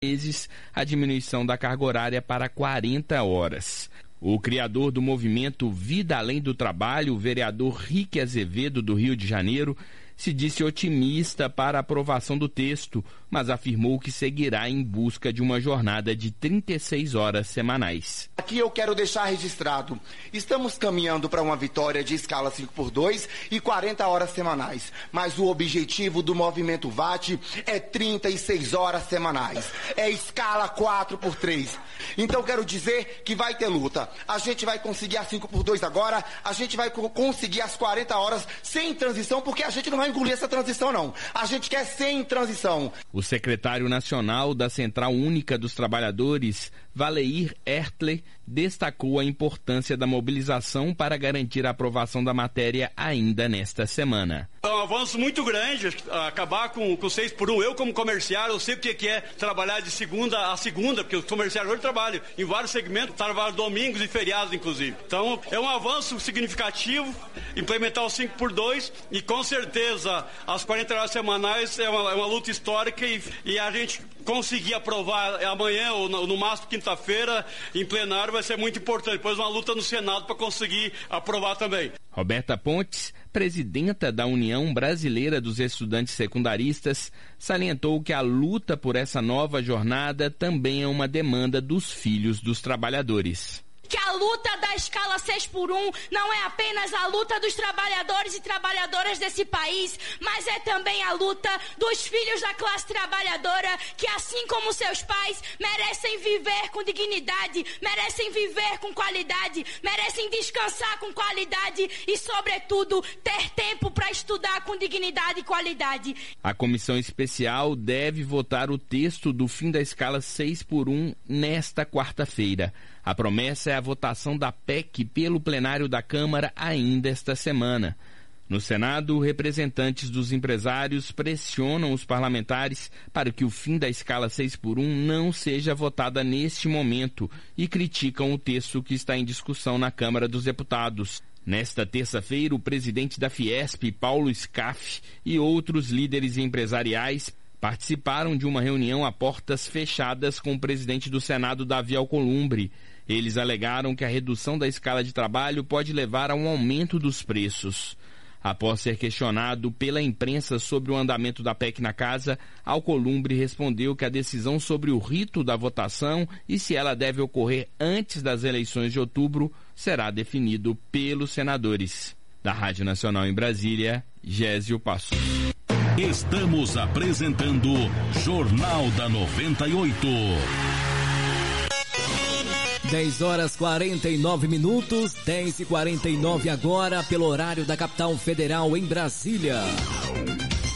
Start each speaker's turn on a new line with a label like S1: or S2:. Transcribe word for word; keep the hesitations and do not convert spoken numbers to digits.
S1: meses a diminuição da carga horária para quarenta horas. O criador do movimento Vida Além do Trabalho, o vereador Rique Azevedo, do Rio de Janeiro, se disse otimista para a aprovação do texto, mas afirmou que seguirá em busca de uma jornada de trinta e seis horas semanais.
S2: Aqui eu quero deixar registrado, estamos caminhando para uma vitória de escala cinco por dois e quarenta horas semanais, mas o objetivo do movimento V A T é trinta e seis horas semanais, é escala quatro por três. Então quero dizer que vai ter luta, a gente vai conseguir a cinco por dois agora, a gente vai conseguir as quarenta horas sem transição, porque a gente não vai engolir essa transição não, a gente quer sem transição.
S1: O secretário nacional da Central Única dos Trabalhadores, Valeir Ertler, destacou a importância da mobilização para garantir a aprovação da matéria ainda nesta semana.
S3: É um avanço muito grande, acabar com o seis por um. Eu, como comerciário, eu sei o que é trabalhar de segunda a segunda, porque os comerciários hoje trabalham em vários segmentos, trabalham domingos e feriados, inclusive. Então, é um avanço significativo implementar o cinco por dois e, com certeza, as quarenta horas semanais é uma, é uma luta histórica e, e a gente conseguir aprovar amanhã ou no, no máximo quinta-feira em plenário vai ser muito importante. Depois uma luta no Senado para conseguir aprovar também.
S1: Roberta Pontes, presidenta da União Brasileira dos Estudantes Secundaristas, salientou que a luta por essa nova jornada também é uma demanda dos filhos dos trabalhadores.
S4: Que a luta da escala seis por um não é apenas a luta dos trabalhadores e trabalhadoras desse país, mas é também a luta dos filhos da classe trabalhadora que, assim como seus pais, merecem viver com dignidade, merecem viver com qualidade, merecem descansar com qualidade e, sobretudo, ter tempo para estudar com dignidade e qualidade.
S1: A comissão especial deve votar o texto do fim da escala seis por um nesta quarta-feira. A promessa é a votação da P E C pelo plenário da Câmara ainda esta semana. No Senado, representantes dos empresários pressionam os parlamentares para que o fim da escala seis por um não seja votada neste momento e criticam o texto que está em discussão na Câmara dos Deputados. Nesta terça-feira, o presidente da Fiesp, Paulo Scaff, e outros líderes empresariais participaram de uma reunião a portas fechadas com o presidente do Senado, Davi Alcolumbre. Eles alegaram que a redução da escala de trabalho pode levar a um aumento dos preços. Após ser questionado pela imprensa sobre o andamento da P E C na casa, Alcolumbre respondeu que a decisão sobre o rito da votação e se ela deve ocorrer antes das eleições de outubro será definido pelos senadores. Da Rádio Nacional em Brasília, Gésio Passos.
S5: Estamos apresentando Jornal da noventa e oito.
S6: dez horas quarenta e nove minutos, dez e quarenta e nove agora, pelo horário da capital federal em Brasília.